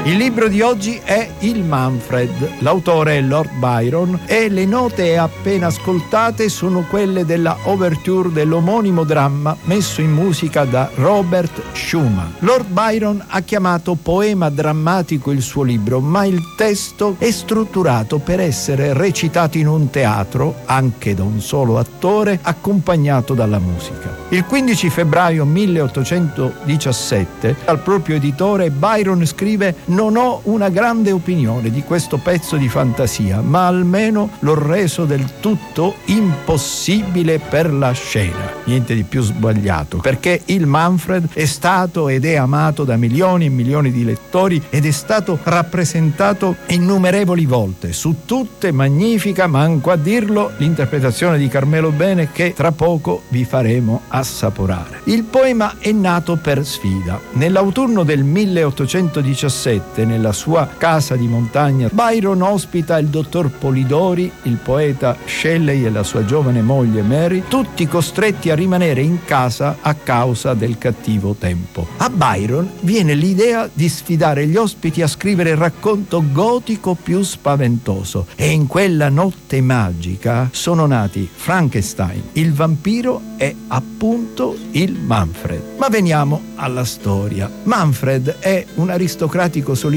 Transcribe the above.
Il libro di oggi è Il Manfred, l'autore è Lord Byron e le note appena ascoltate sono quelle della overture dell'omonimo dramma messo in musica da Robert Schumann. Lord Byron ha chiamato poema drammatico il suo libro, ma il testo è strutturato per essere recitato in un teatro, anche da un solo attore, accompagnato dalla musica. Il 15 febbraio 1817 al proprio editore Byron scrive: «Non ho una grande opinione di questo pezzo di fantasia, ma almeno l'ho reso del tutto impossibile per la scena». Niente di più sbagliato, perché il Manfred è stato ed è amato da milioni e milioni di lettori ed è stato rappresentato innumerevoli volte, su tutte magnifica, manco a dirlo, l'interpretazione di Carmelo Bene che tra poco vi faremo assaporare. Il poema è nato per sfida. Nell'autunno del 1817, nella sua casa di montagna, Byron ospita il dottor Polidori, il poeta Shelley e la sua giovane moglie Mary, tutti costretti a rimanere in casa a causa del cattivo tempo. A Byron viene l'idea di sfidare gli ospiti a scrivere il racconto gotico più spaventoso e in quella notte magica sono nati Frankenstein, il vampiro e appunto il Manfred. Ma veniamo alla storia. Manfred è un aristocratico solitario